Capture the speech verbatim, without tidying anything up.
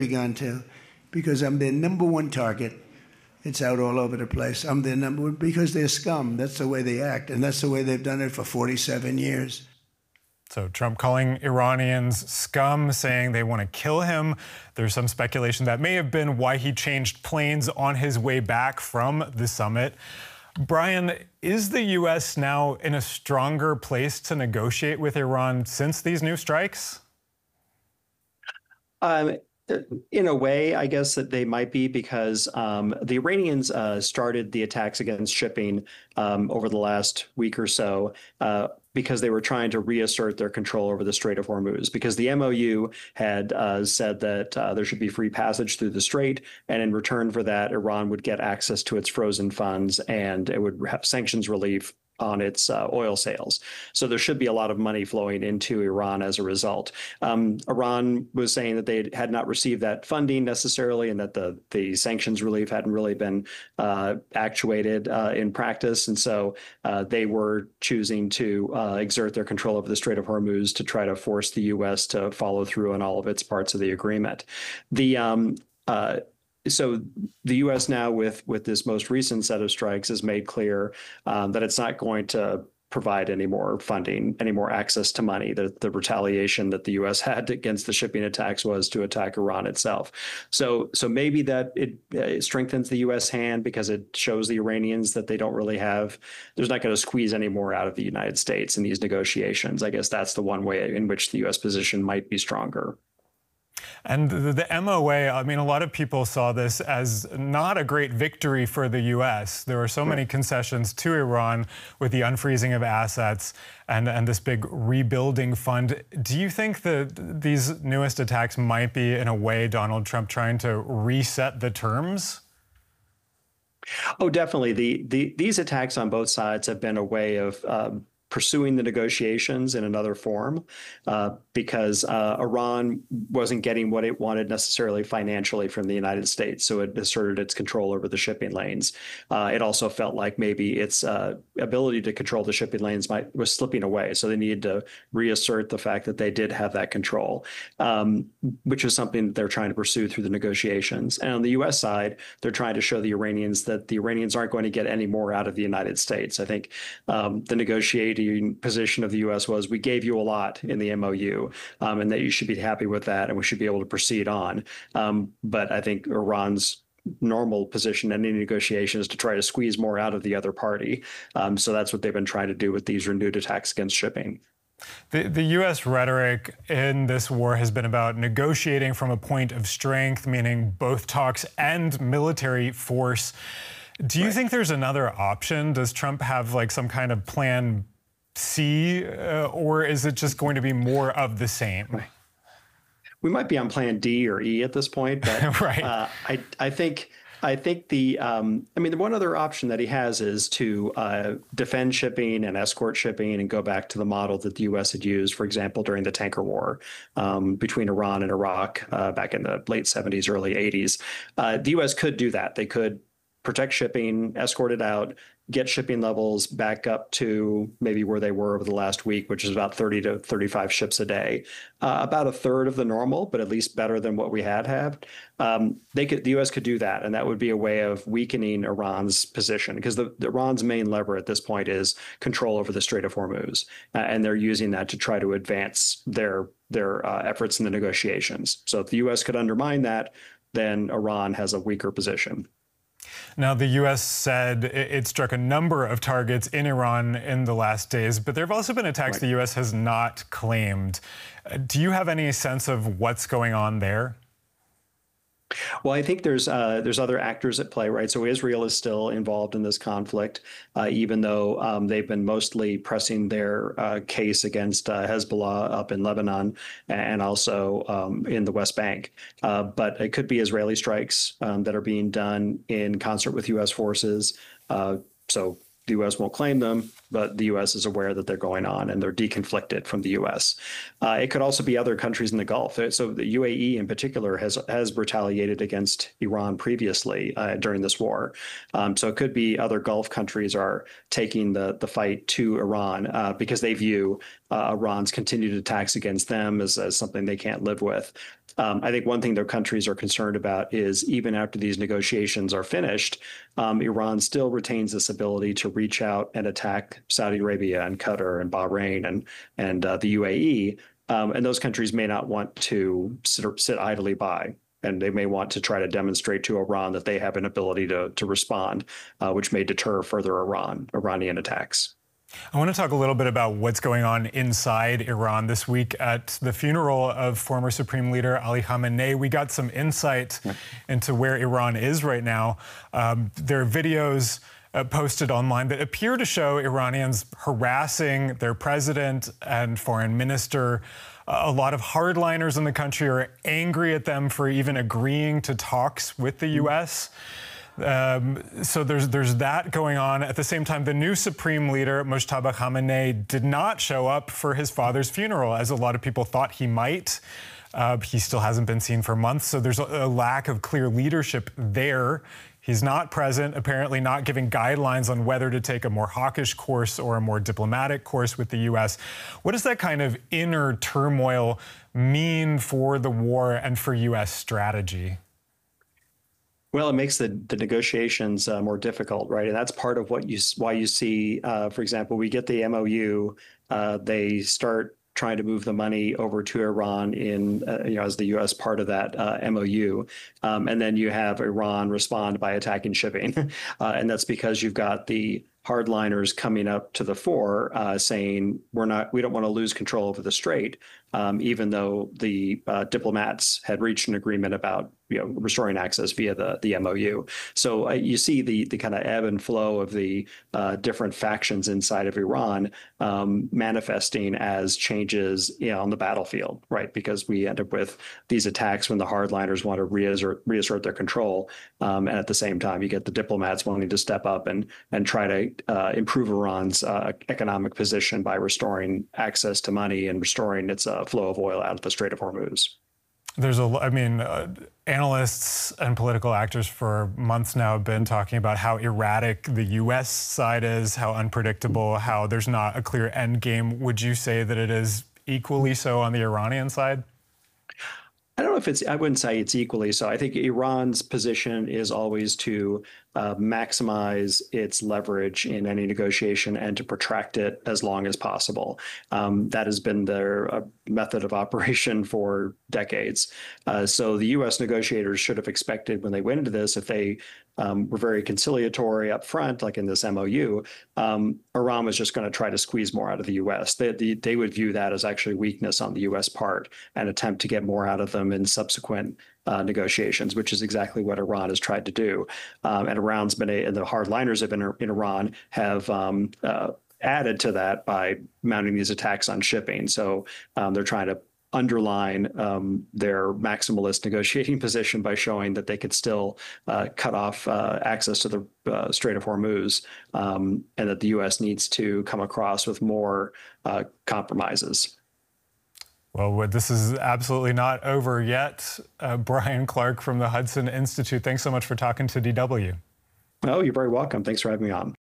begun to, because I'm their number one target. It's out all over the place. I'm their number one because they're scum. That's the way they act, and that's the way they've done it for forty-seven years. So Trump calling Iranians scum, saying they want to kill him. There's some speculation that may have been why he changed planes on his way back from the summit. Brian, is the U S now in a stronger place to negotiate with Iran since these new strikes? Um, in a way, I guess that they might be, because um, the Iranians uh, started the attacks against shipping um, over the last week or so uh, because they were trying to reassert their control over the Strait of Hormuz, because the M O U had uh, said that uh, there should be free passage through the strait, and in return for that, Iran would get access to its frozen funds and it would have sanctions relief on its uh, oil sales. So there should be a lot of money flowing into Iran as a result. Um, Iran was saying that they had not received that funding necessarily, and that the, the sanctions relief hadn't really been uh, actuated uh, in practice. And so uh, they were choosing to uh, exert their control over the Strait of Hormuz to try to force the U S to follow through on all of its parts of the agreement. The um, uh, So the U S now, with with this most recent set of strikes, has made clear um, that it's not going to provide any more funding, any more access to money. The, the retaliation that the U S had against the shipping attacks was to attack Iran itself. So so maybe that it, it strengthens the U S hand, because it shows the Iranians that they don't really have, there's not going to squeeze any more out of the United States in these negotiations. I guess that's the one way in which the U S position might be stronger. And the, the M O A, I mean, a lot of people saw this as not a great victory for the U S. There were so many concessions to Iran with the unfreezing of assets and, and this big rebuilding fund. Do you think that these newest attacks might be, in a way, Donald Trump trying to reset the terms? Oh, definitely. The, the these attacks on both sides have been a way of um, pursuing the negotiations in another form, uh, because uh, Iran wasn't getting what it wanted necessarily financially from the United States. So it asserted its control over the shipping lanes. Uh, it also felt like maybe its uh, ability to control the shipping lanes might was slipping away. So they needed to reassert the fact that they did have that control, um, which is something that they're trying to pursue through the negotiations. And on the U S side, they're trying to show the Iranians that the Iranians aren't going to get any more out of the United States. I think um, the negotiating position of the U S was, we gave you a lot in the M O U, um, and that you should be happy with that, and we should be able to proceed on. Um, but I think Iran's normal position in any negotiation is to try to squeeze more out of the other party. Um, so that's what they've been trying to do with these renewed attacks against shipping. The, the U S rhetoric in this war has been about negotiating from a point of strength, meaning both talks and military force. Do you right. think there's another option? Does Trump have like some kind of plan C, uh, or is it just going to be more of the same? We might be on plan D or E at this point, but right. uh, I I think I think the um, I mean the one other option that he has is to uh, defend shipping and escort shipping and go back to the model that the U S had used, for example, during the tanker war um, between Iran and Iraq uh, back in the late seventies, early eighties. Uh, the U S could do that. They could protect shipping, escort it out, get shipping levels back up to maybe where they were over the last week, which is about thirty to thirty-five ships a day, uh, about a third of the normal, but at least better than what we had had. Um, they could, the U S could do that, and that would be a way of weakening Iran's position, because the, the Iran's main lever at this point is control over the Strait of Hormuz, uh, and they're using that to try to advance their their uh, efforts in the negotiations. So if the U S could undermine that, then Iran has a weaker position. Now, the U S said it struck a number of targets in Iran in the last days, but there have also been attacks right. the U S has not claimed. Do you have any sense of what's going on there? Well, I think there's uh, there's other actors at play, right? So Israel is still involved in this conflict, uh, even though um, they've been mostly pressing their uh, case against uh, Hezbollah up in Lebanon and also um, in the West Bank. Uh, but it could be Israeli strikes um, that are being done in concert with U S forces. Uh, so the U S won't claim them, but the U S is aware that they're going on and they're deconflicted from the U S. Uh, it could also be other countries in the Gulf. So the U A E in particular has has retaliated against Iran previously uh, during this war. Um, so it could be other Gulf countries are taking the, the fight to Iran uh, because they view uh, Iran's continued attacks against them as, as something they can't live with. Um, I think one thing their countries are concerned about is even after these negotiations are finished, um, Iran still retains this ability to reach out and attack Saudi Arabia and Qatar and Bahrain and and uh, the U A E. Um, and those countries may not want to sit, sit idly by. And they may want to try to demonstrate to Iran that they have an ability to, to respond, uh, which may deter further Iran, Iranian attacks. I want to talk a little bit about what's going on inside Iran this week. At the funeral of former Supreme Leader Ali Khamenei, we got some insight into where Iran is right now. Um, there are videos uh, posted online that appear to show Iranians harassing their president and foreign minister. Uh, a lot of hardliners in the country are angry at them for even agreeing to talks with the U S Um, so there's there's that going on. At the same time, the new supreme leader, Mojtaba Khamenei, did not show up for his father's funeral, as a lot of people thought he might. Uh, he still hasn't been seen for months, so there's a, a lack of clear leadership there. He's not present, apparently not giving guidelines on whether to take a more hawkish course or a more diplomatic course with the U S. What does that kind of inner turmoil mean for the war and for U S strategy? Well, it makes the, the negotiations uh, more difficult, right? And that's part of what you why you see, uh, for example, we get the M O U, uh, they start trying to move the money over to Iran in, uh, you know, as the U S part of that uh, M O U. Um, and then you have Iran respond by attacking shipping. uh, and that's because you've got the hardliners coming up to the fore, uh, saying we're not, we don't want to lose control over the strait, um, even though the uh, diplomats had reached an agreement about, you know, restoring access via the the M O U. So uh, you see the the kind of ebb and flow of the uh, different factions inside of Iran um, manifesting as changes, you know, on the battlefield, right? Because we end up with these attacks when the hardliners want to reassert reassert their control, um, and at the same time you get the diplomats wanting to step up and and try to uh, improve Iran's uh, economic position by restoring access to money and restoring its uh, flow of oil out of the Strait of Hormuz. There's a, I mean, uh, analysts and political actors for months now have been talking about how erratic the U S side is, how unpredictable, how there's not a clear end game. Would you say that it is equally so on the Iranian side? I don't know if it's, I wouldn't say it's equally so. I think Iran's position is always to uh, maximize its leverage in any negotiation and to protract it as long as possible. Um, that has been their uh, method of operation for decades. Uh, so the U S negotiators should have expected when they went into this, if they um, were very conciliatory up front, like in this M O U, um, Iran was just going to try to squeeze more out of the U S. They, they, they would view that as actually weakness on the U S part and attempt to get more out of them in subsequent uh, negotiations, which is exactly what Iran has tried to do. Um, and Iran's been a, and the hardliners have been in Iran have um, uh, added to that by mounting these attacks on shipping. So um, they're trying to underline um, their maximalist negotiating position by showing that they could still uh, cut off uh, access to the uh, Strait of Hormuz, um, and that the U S needs to come across with more uh, compromises. Well, this is absolutely not over yet. Uh, Brian Clark from the Hudson Institute, thanks so much for talking to D W. Oh, you're very welcome. Thanks for having me on.